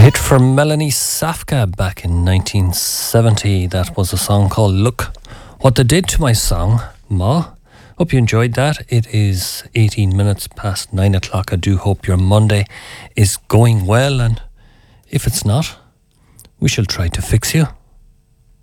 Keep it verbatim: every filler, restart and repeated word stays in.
hit for Melanie Safka back in nineteen seventy. That was a song called Look What They Did to My Song, Ma. Hope you enjoyed that. It is eighteen minutes past nine o'clock. I do hope your Monday is going well, and if it's not, we shall try to fix you.